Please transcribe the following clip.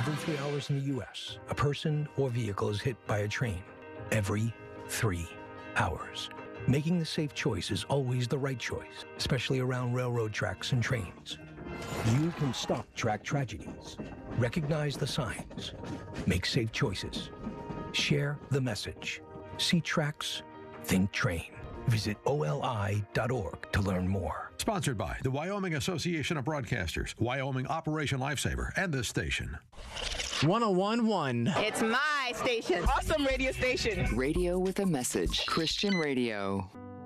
every 3 hours in the U.S., a person or vehicle is hit by a train. Every 3 hours. Making the safe choice is always the right choice, especially around railroad tracks and trains. You can stop track tragedies. Recognize the signs. Make safe choices. Share the message. See tracks, think train. Visit OLI.org to learn more. Sponsored by the Wyoming Association of Broadcasters, Wyoming Operation Lifesaver, and this station. 101.1. It's my station. Awesome radio station. Radio with a message. Christian radio.